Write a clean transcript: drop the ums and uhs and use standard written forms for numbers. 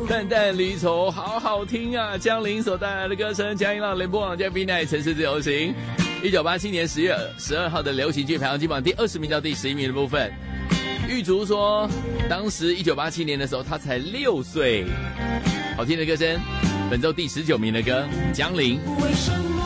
淡淡离愁好好听啊，江林所带来的歌声，江音浪联播网嘉宾乃城市自由行。1987年10月12号的流行剧排行金榜第20名到第11名的部分，玉竹说当时1987年的时候他才6岁。好听的歌声，本周第19名的歌，江林。